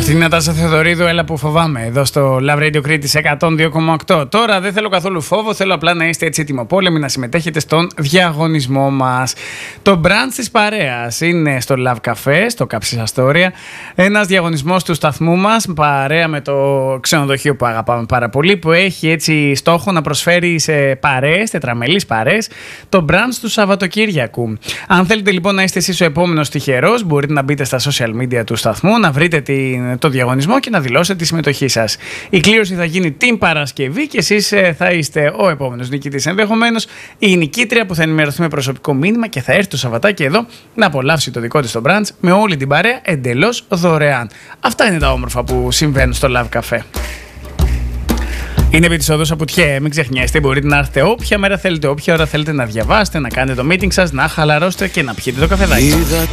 Αυτή είναι η Νατάσα Θεοδωρίδου, έλα που φοβάμαι, εδώ στο Love Radio Κρήτης 102,8. Τώρα δεν θέλω καθόλου φόβο, θέλω απλά να είστε έτσι ετοιμοπόλεμοι, να συμμετέχετε στον διαγωνισμό μας. Το brunch της παρέας είναι στο Love Cafe, στο Κάψης Αστόρια. Ένας διαγωνισμός του σταθμού μας, παρέα με το ξενοδοχείο που αγαπάμε πάρα πολύ, που έχει έτσι στόχο να προσφέρει σε παρέες, τετραμελείς παρέες, το brunch του Σαββατοκύριακου. Αν θέλετε λοιπόν να είστε εσείς ο επόμενος τυχερός, μπορείτε να μπείτε στα social media του σταθμού, να βρείτε το διαγωνισμό και να δηλώσετε τη συμμετοχή σας. Η κλήρωση θα γίνει την Παρασκευή και εσείς θα είστε ο επόμενος νικητής, ενδεχομένως η νικήτρια που θα ενημερωθεί με προσωπικό μήνυμα και θα έρθει το Σαββατάκι εδώ να απολαύσει το δικό της το brunch με όλη την παρέα εντελώς δωρεάν. Αυτά είναι τα όμορφα που συμβαίνουν στο Love Cafe. Είναι επί της οδός Απουτιέ, μην ξεχνιέστε, μπορείτε να έρθετε όποια μέρα θέλετε, όποια ώρα θέλετε να διαβάσετε, να κάνετε το meeting σας, να χαλαρώσετε και να πιείτε το καφεδάκι.